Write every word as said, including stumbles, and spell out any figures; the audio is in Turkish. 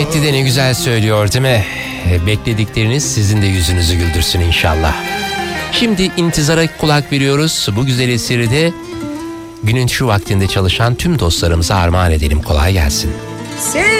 rahmetli de ne güzel söylüyor değil mi? Bekledikleriniz sizin de yüzünüzü güldürsün inşallah. Şimdi intizara kulak veriyoruz. Bu güzel eseri de günün şu vaktinde çalışan tüm dostlarımıza armağan edelim. Kolay gelsin.